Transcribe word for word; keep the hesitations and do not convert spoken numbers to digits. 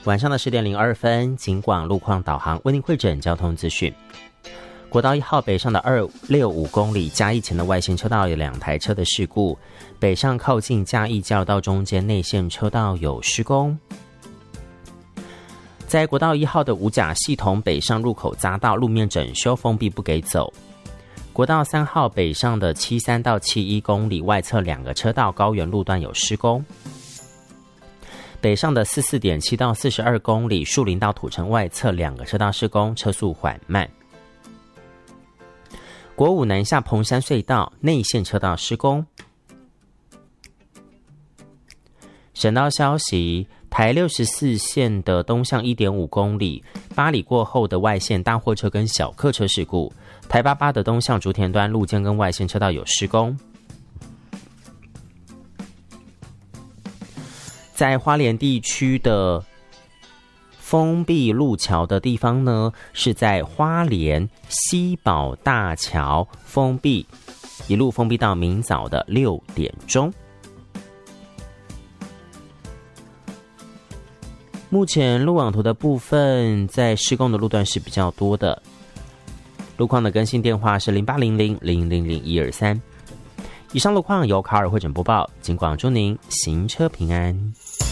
晚上的十点零二分，警广路况导航为您汇整交通资讯。国道一号北上的二六五公里嘉义前的外线车道有两台车的事故，北上靠近嘉义交流道中间内线车道有施工。在国道一号的五甲系统北上入口匝道路面整修封闭不给走。国道三号北上的七三到七一公里外侧两个车道高原路段有施工。北上的四四点七到四十二公里树林到土城外侧两个车道施工，车速缓慢。国五南下彭山隧道内线车道施工。省道消息，台六十四线的东向 一点五公里八里过后的外线大货车跟小客车事故，台八八的东向竹田端路肩跟外线车道有施工。在花莲地区的封闭路桥的地方呢，是在花莲西宝大桥封闭，一路封闭到明早的六点钟。目前路网图的部分，在施工的路段是比较多的。路况的更新电话是零八零零零零零一二三。以上路况由卡尔汇整播报，警广祝您行车平安。